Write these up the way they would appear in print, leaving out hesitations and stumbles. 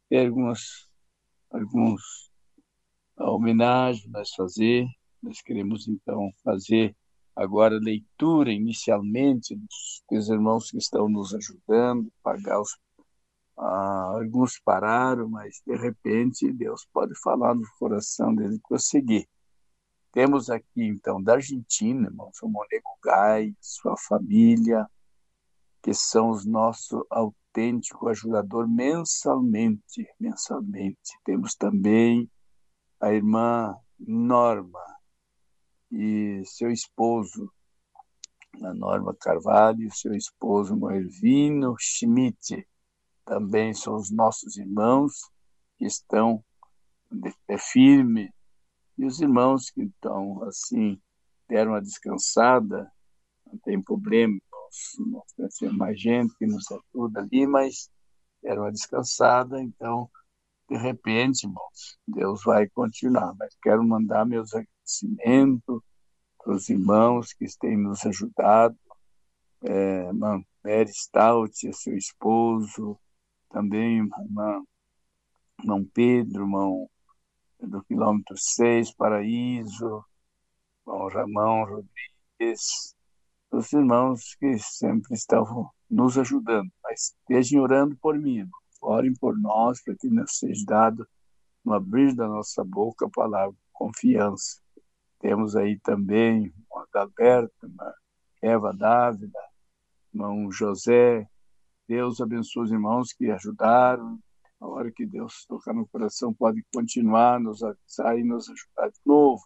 ter alguns homenagens nós fazer. Nós queremos, então, fazer agora a leitura, inicialmente, dos irmãos que estão nos ajudando, pagar alguns pararam, mas, de repente, Deus pode falar no coração dele e prosseguir. Temos aqui, então, da Argentina, irmãos, o Monego Gai, sua família, que são os nossos autênticos ajudadores mensalmente. Temos também a irmã Norma e seu esposo, a Norma Carvalho, e seu esposo Moervino Schmidt, também são os nossos irmãos que estão de pé firme, e os irmãos que estão, assim, deram uma descansada, não tem problema, nós temos mais gente que nos ajuda ali, mas deram uma descansada, então, de repente, irmãos, Deus vai continuar, mas quero mandar meus agradecimentos para os irmãos que têm nos ajudado, irmã Mary Stout, seu esposo, também irmão Pedro, irmão do quilômetro 6, Paraíso, irmão Ramão Rodrigues, os irmãos que sempre estavam nos ajudando, mas estejam orando por mim, orem por nós, para que nos seja dado, no abrir da nossa boca, a palavra de confiança. Temos aí também o Adalberto, irmã Eva Dávila, irmão José. Deus abençoe os irmãos que ajudaram. A hora que Deus tocar no coração, pode continuar, nos avisar e nos ajudar de novo.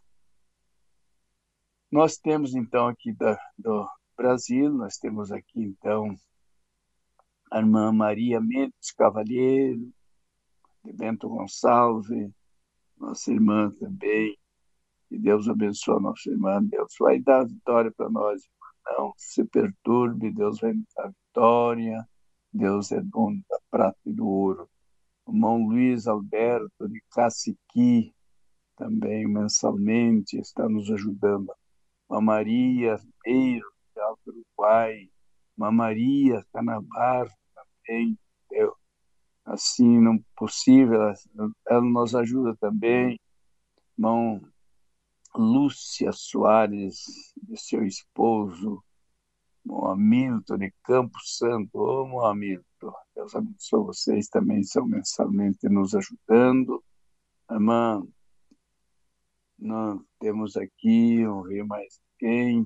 Nós temos, então, aqui do Brasil, nós temos aqui, então, a irmã Maria Mendes Cavalheiro, de Bento Gonçalves, nossa irmã também. Que Deus abençoe a nossa irmã. Deus vai dar vitória para nós. Não se perturbe, Deus vai nos dar vitória. Deus é dono da prata e do ouro. O irmão Luiz Alberto de Caciqui, também mensalmente, está nos ajudando. Uma Maria Ribeiro, de Alto Uruguai. Uma Maria Canabar, também. Deus, assim, não possível, ela nos ajuda também. Irmão Lúcia Soares, de seu esposo, o Hamilton de Campos Santo. Ô, Hamilton, Deus abençoe vocês, também são mensalmente nos ajudando. Irmã, nós temos aqui, vamos ver mais quem.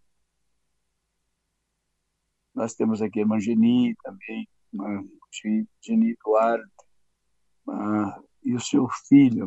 Nós temos aqui a irmã Geni também, irmã Geni Duarte, e o seu filho,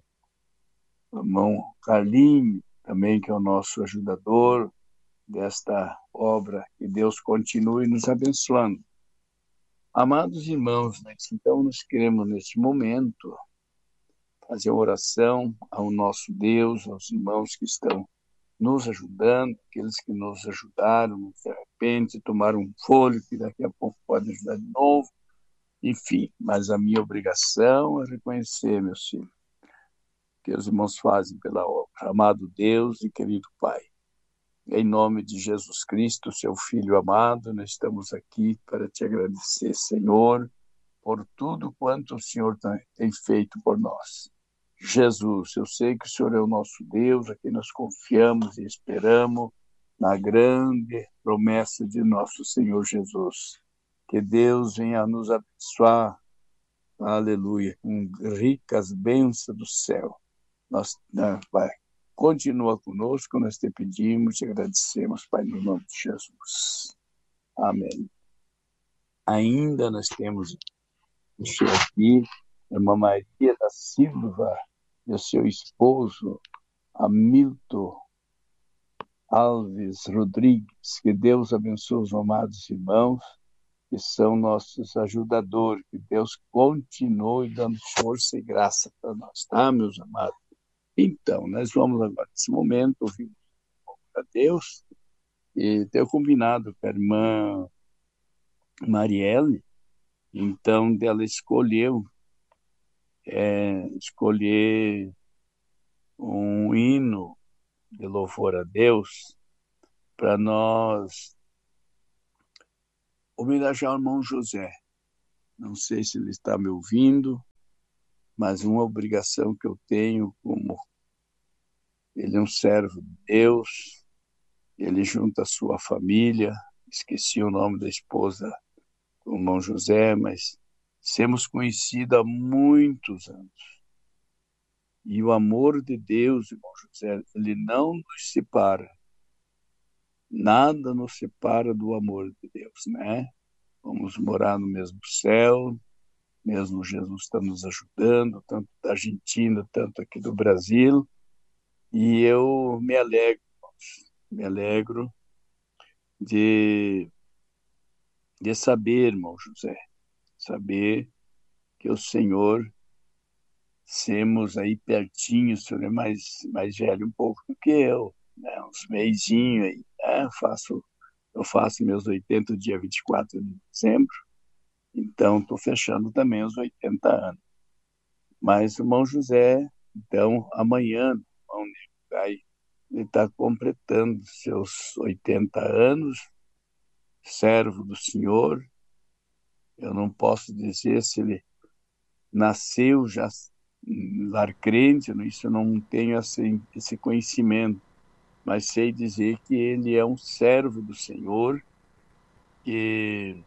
irmão Carlinho, também, que é o nosso ajudador desta obra, que Deus continue nos abençoando. Amados irmãos, então nós queremos neste momento fazer uma oração ao nosso Deus, aos irmãos que estão nos ajudando, aqueles que nos ajudaram, de repente tomaram um fôlego, que daqui a pouco pode ajudar de novo, enfim, mas a minha obrigação é reconhecer, meus filhos, que os irmãos fazem pela obra. Amado Deus e querido Pai, em nome de Jesus Cristo, seu Filho amado, nós estamos aqui para te agradecer, Senhor, por tudo quanto o Senhor tem feito por nós. Jesus, eu sei que o Senhor é o nosso Deus, a quem nós confiamos e esperamos na grande promessa de nosso Senhor Jesus. Que Deus venha nos abençoar, aleluia, com ricas bênçãos do céu. Vai, continua conosco, nós te pedimos, te agradecemos, Pai, no nome de Jesus. Amém. Ainda nós temos aqui a irmã Maria da Silva e o seu esposo, Hamilton Alves Rodrigues. Que Deus abençoe os amados irmãos, que são nossos ajudadores. Que Deus continue dando força e graça para nós, tá, meus amados? Então, nós vamos agora, nesse momento, ouvir a Deus, e tenho combinado com a irmã Marielle, então dela escolher um hino de louvor a Deus para nós homenagear o irmão José. Não sei se ele está me ouvindo, mas uma obrigação que eu tenho, como ele é um servo de Deus, ele junta a sua família, esqueci o nome da esposa, o irmão José, mas somos conhecidos há muitos anos. E o amor de Deus, irmão José, ele não nos separa. Nada nos separa do amor de Deus, né? Vamos morar no mesmo céu, mesmo Jesus está nos ajudando, tanto da Argentina, tanto aqui do Brasil. E eu me alegro de, de saber, irmão José, saber que o Senhor, semos aí pertinho, o Senhor é mais velho um pouco do que eu, né? Uns meizinho aí, né? Eu faço meus 80 dia 24 de dezembro, então estou fechando também os 80 anos. Mas o irmão José, então, amanhã, o irmão Gai, ele está completando seus 80 anos, servo do Senhor. Eu não posso dizer se ele nasceu já lar crente, isso eu não tenho esse conhecimento, mas sei dizer que ele é um servo do Senhor, que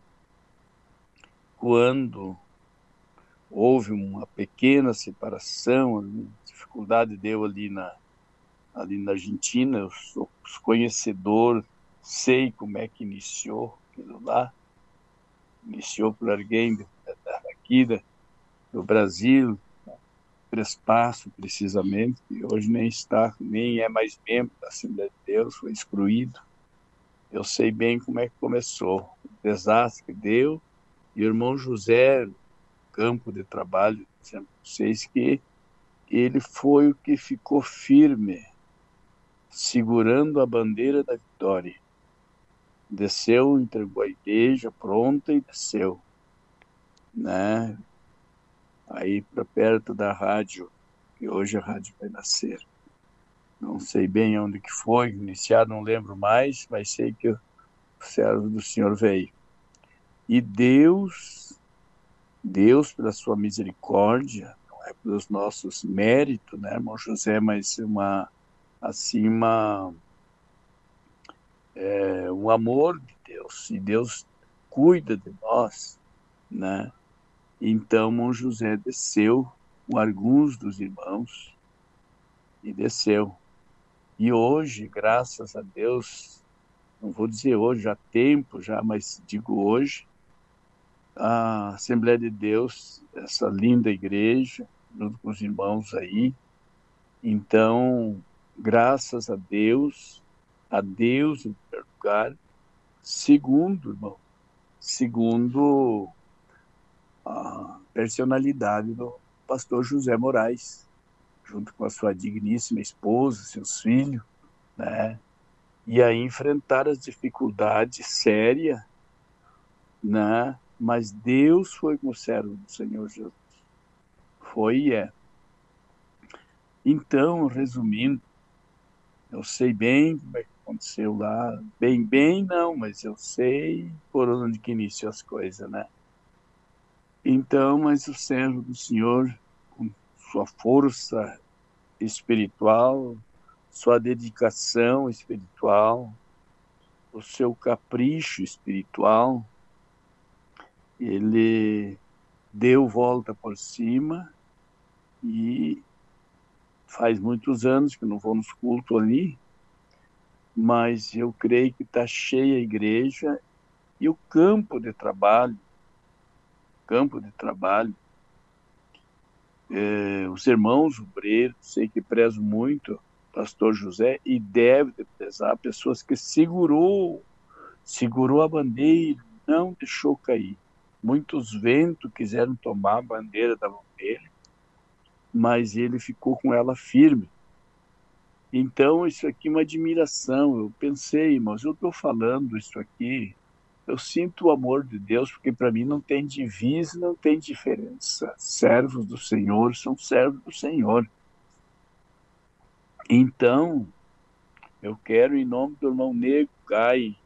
quando houve uma pequena separação, dificuldade deu ali na Argentina, eu sou conhecedor, sei como é que iniciou aquilo lá, iniciou por alguém daqui do Brasil, Prespaço, precisamente, que hoje nem é mais membro da Assembleia de Deus, foi excluído. Eu sei bem como é que começou, o desastre que deu, e o irmão José, campo de trabalho, sempre vocês que ele foi o que ficou firme, segurando a bandeira da vitória. Desceu, entregou a igreja pronta e desceu, né? Aí para perto da rádio, que hoje a rádio vai nascer. Não sei bem onde que foi iniciado, não lembro mais, mas sei que o servo do Senhor veio. E Deus pela sua misericórdia, não é pelos nossos méritos, né, irmão José, mas assim, um amor de Deus, e Deus cuida de nós, né? Então, irmão José desceu com alguns dos irmãos e desceu. E hoje, graças a Deus, não vou dizer hoje, há tempo já, mas digo hoje, a Assembleia de Deus, essa linda igreja, junto com os irmãos aí. Então, graças a Deus em primeiro lugar, segundo, irmão, segundo a personalidade do pastor José Moraes, junto com a sua digníssima esposa, seus filhos, né? E aí enfrentar as dificuldades sérias, né? Mas Deus foi com o servo do Senhor Jesus. Foi e é. Então, resumindo, eu sei bem como é que aconteceu lá. Bem não, mas eu sei por onde que iniciou as coisas, né? Então, mas o servo do Senhor, com sua força espiritual, sua dedicação espiritual, o seu capricho espiritual, ele deu volta por cima e faz muitos anos que não vou nos cultos ali, mas eu creio que está cheia a igreja e o campo de trabalho, os irmãos obreiros, sei que prezo muito pastor José e deve prezar pessoas que segurou a bandeira, não deixou cair. Muitos ventos quiseram tomar a bandeira da mão dele, mas ele ficou com ela firme. Então, isso aqui é uma admiração. Eu pensei, mas eu estou falando isso aqui, eu sinto o amor de Deus, porque para mim não tem divisa, não tem diferença. Servos do Senhor são servos do Senhor. Então, eu quero, em nome do irmão Nego Gai,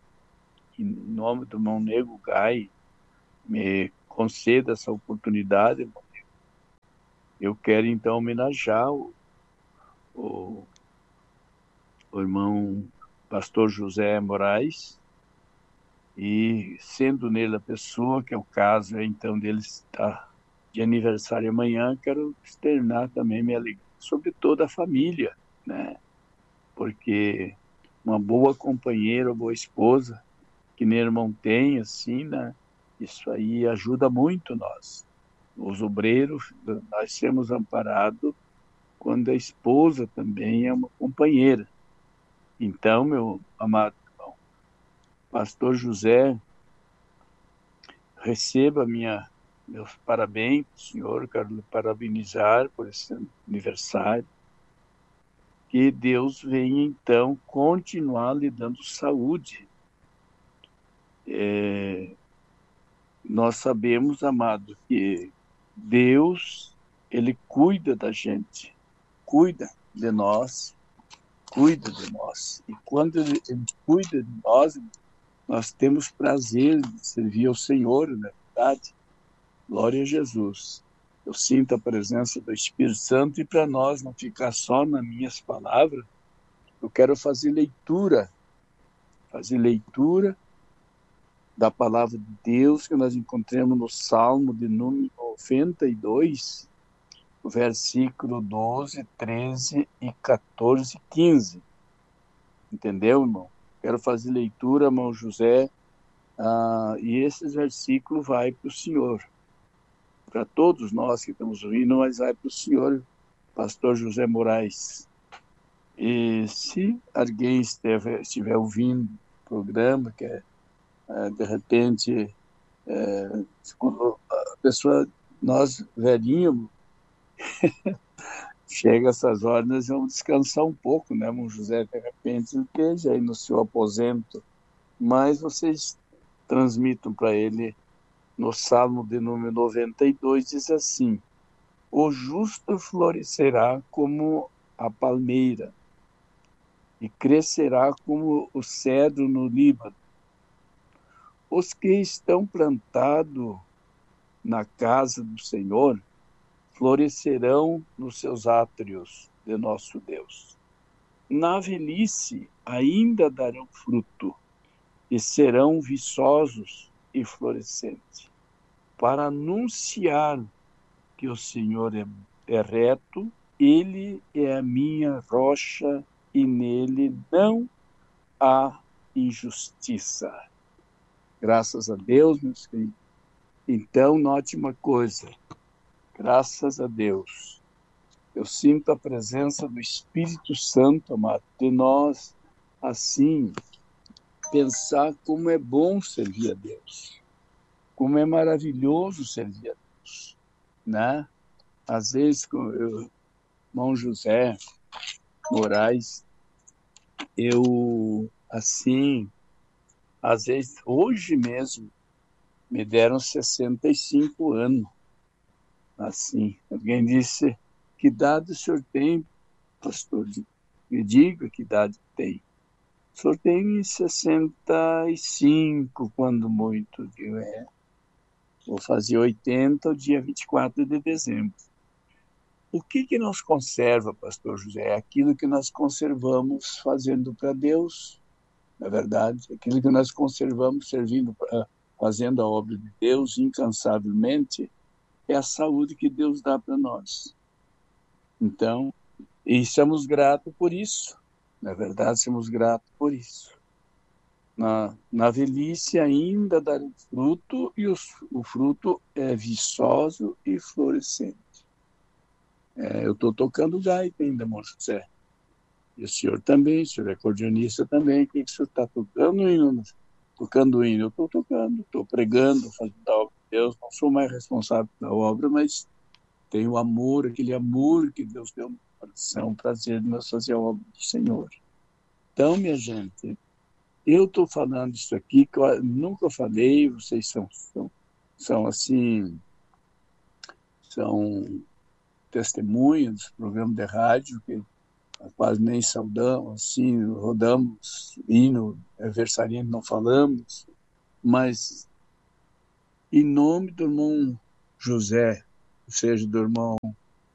me conceda essa oportunidade, irmão, Eu quero, então, homenagear o, o irmão pastor José Moraes, e sendo nele a pessoa, que é o caso, então, dele estar de aniversário amanhã, quero externar também minha alegria sobre toda a família, né? Porque uma boa companheira, uma boa esposa, que meu irmão tem, assim, né? Isso aí ajuda muito nós. Os obreiros, nós sermos amparados quando a esposa também é uma companheira. Então, meu amado irmão, pastor José, receba meus parabéns, senhor, quero lhe parabenizar por esse aniversário. Que Deus venha, então, continuar lhe dando saúde. Nós sabemos, amado, que Deus, ele cuida da gente, cuida de nós, cuida de nós. E quando ele cuida de nós, nós temos prazer de servir ao Senhor, na verdade. Glória a Jesus. Eu sinto a presença do Espírito Santo, e para nós não ficar só nas minhas palavras, eu quero fazer leitura da palavra de Deus que nós encontramos no Salmo de número 92, versículo 12, 13 e 14, 15. Entendeu, irmão? Quero fazer leitura, irmão José, e esse versículo vai para o Senhor, para todos nós que estamos ouvindo, mas vai para o Senhor, pastor José Moraes. E se alguém estiver ouvindo o programa, que de repente, a pessoa, nós velhinhos, chega essas horas, nós vamos descansar um pouco, né, irmão José? De repente, ele esteja aí no seu aposento, mas vocês transmitam para ele no Salmo de número 92, diz assim: o justo florescerá como a palmeira e crescerá como o cedro no Líbano. Os que estão plantados na casa do Senhor florescerão nos seus átrios de nosso Deus. Na velhice ainda darão fruto e serão viçosos e florescentes, para anunciar que o Senhor é reto, ele é a minha rocha e nele não há injustiça. Graças a Deus, meus queridos. Então, note uma coisa, graças a Deus, eu sinto a presença do Espírito Santo, amado, de nós, assim, pensar como é bom servir a Deus, como é maravilhoso servir a Deus, né? Às vezes, irmão José Moraes, eu, assim, às vezes, hoje mesmo, me deram 65 anos, assim. Alguém disse, que idade o senhor tem, pastor? Me diga que idade tem. O senhor tem 65, quando muito. Vou fazer 80 o dia 24 de dezembro. O que nos conserva, pastor José? É aquilo que nós conservamos fazendo para Deus, na verdade. Aquilo que nós conservamos servindo, fazendo a obra de Deus incansavelmente, é a saúde que Deus dá para nós. Então, e somos gratos por isso. Na verdade, somos gratos por isso. Na velhice ainda dar fruto, e o fruto é viçoso e florescente. Eu estou tocando gaita ainda, irmão José. E o senhor também, o senhor é acordeonista também. O que o senhor está tocando hino? Tocando hino, eu estou tocando, estou pregando, fazendo a obra de Deus. Não sou mais responsável pela obra, mas tenho amor, aquele amor que Deus deu no coração, prazer de nós fazer a obra do Senhor. Então, minha gente, eu estou falando isso aqui que eu nunca falei, vocês são assim, são testemunhas do programa de rádio, que quase nem saudamos, assim, rodamos hino, aniversariante não falamos, mas em nome do irmão José, ou seja, do irmão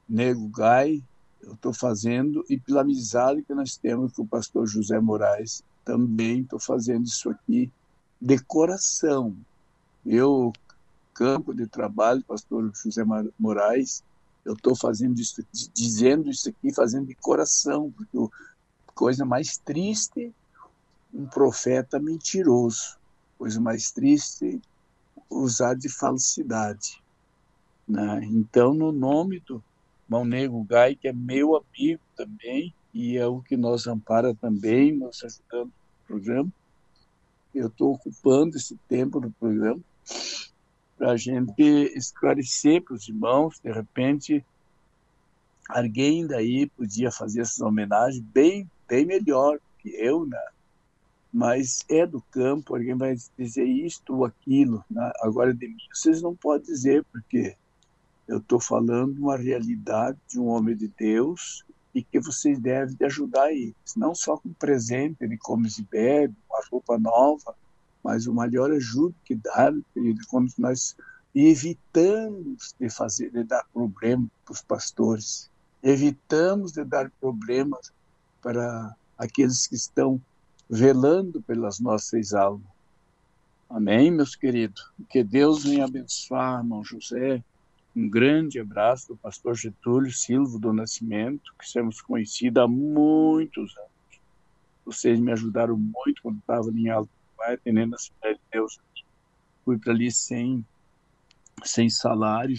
Nego Gai, eu estou fazendo, e pela amizade que nós temos com o pastor José Moraes, também estou fazendo isso aqui de coração. Eu, campo de trabalho, pastor José Moraes, eu estou fazendo isso, dizendo isso aqui, fazendo de coração, porque a coisa mais triste, um profeta mentiroso. Coisa mais triste, usar de falsidade. Né? Então, no nome do irmão Nego Gai, que é meu amigo também, e é o que nos ampara também, nos ajudando no programa, eu estou ocupando esse tempo no programa para a gente esclarecer para os irmãos, de repente, alguém daí podia fazer essas homenagens bem, bem melhor que eu, né? Mas é do campo, alguém vai dizer isto ou aquilo, né? Agora de mim vocês não podem dizer, porque eu estou falando uma realidade de um homem de Deus e que vocês devem de ajudar eles, não só com presente de comes e bebe, uma roupa nova, mas o maior ajuda que dá, quando nós evitamos de dar problema para os pastores, evitamos de dar problemas para aqueles que estão velando pelas nossas almas. Amém, meus queridos? Que Deus venha abençoar, irmão José. Um grande abraço do pastor Getúlio Silva do Nascimento, que somos conhecidos há muitos anos. Vocês me ajudaram muito quando estava ali em Alto Mar, atendendo a Cidade de Deus. Fui para ali sem salário,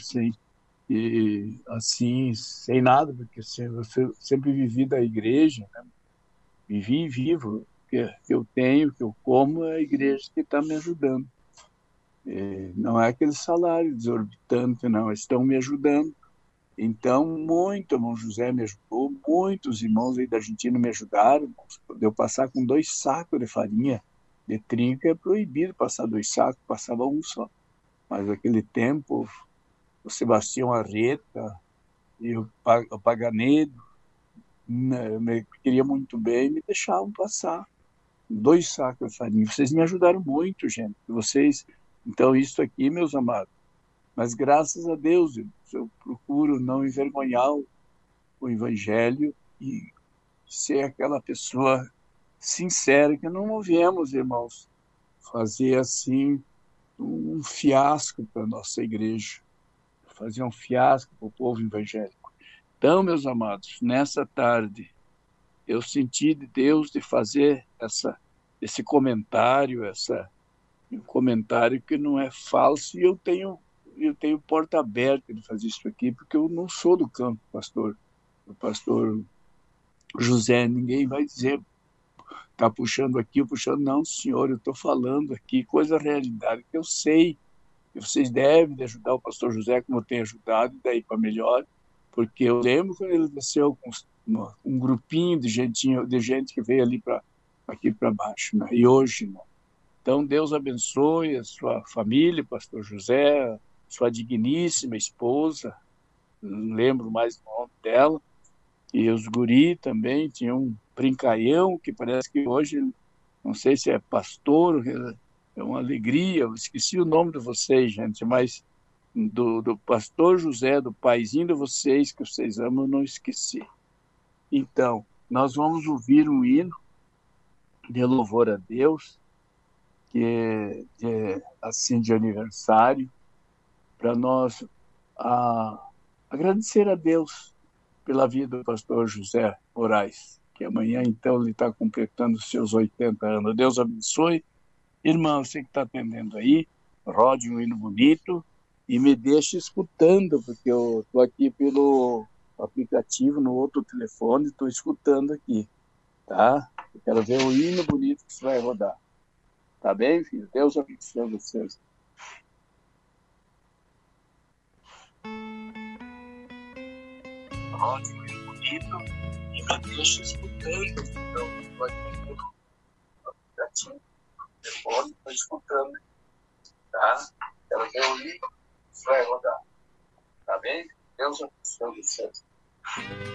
sem nada, porque eu sempre vivi da igreja, né? Vivi e vivo. O que eu tenho, o que eu como, é a igreja que está me ajudando. Não é aquele salário exorbitante, não. Estão me ajudando. Então, muito, irmão José me ajudou, muitos irmãos aí da Argentina me ajudaram. Eu passar com 2 sacos de farinha de trinca, é proibido passar 2 sacos, passava um só. Mas naquele tempo, o Sebastião Arreta e o Paganedo me queria muito bem e me deixavam passar 2 sacos de farinha. Vocês me ajudaram muito, gente. Então, isso aqui, meus amados, mas graças a Deus, eu procuro não envergonhar o Evangelho e ser aquela pessoa sincera, que não viemos, irmãos, fazer assim um fiasco para a nossa igreja, fazer um fiasco para o povo evangélico. Então, meus amados, nessa tarde, eu senti de Deus de fazer esse comentário, um comentário que não é falso, e eu tenho porta aberta de fazer isso aqui, porque eu não sou do campo, pastor. O pastor José, ninguém vai dizer, está puxando aqui, ou puxando, não, senhor, eu estou falando aqui, coisa realidade, que eu sei que vocês devem ajudar o pastor José, como eu tenho ajudado, daí para melhor, porque eu lembro quando ele desceu com um grupinho de gente que veio aqui para baixo, né? E hoje, né? Então, Deus abençoe a sua família, pastor José, sua digníssima esposa, não lembro mais o nome dela, e os guri também, tinha um brincalhão, que parece que hoje, não sei se é pastor, é uma alegria, eu esqueci o nome de vocês, gente, mas do pastor José, do paizinho de vocês, que vocês amam, eu não esqueci. Então, nós vamos ouvir um hino de louvor a Deus, que é assim, de aniversário, para nós agradecer a Deus pela vida do pastor José Moraes, que amanhã, então, ele está completando os seus 80 anos. Deus abençoe. Irmão, você que está atendendo aí, rode um hino bonito e me deixe escutando, porque eu estou aqui pelo aplicativo, no outro telefone, estou escutando aqui, tá? Eu quero ver o hino bonito que você vai rodar. Tá bem, filho? Deus abençoe vocês. Rode um hino bonito e me deixe escutando. Então, estou aqui pelo aplicativo, no telefone, estou escutando, tá? Quero ver o hino que você vai rodar. Tá bem? Deus abençoe vocês.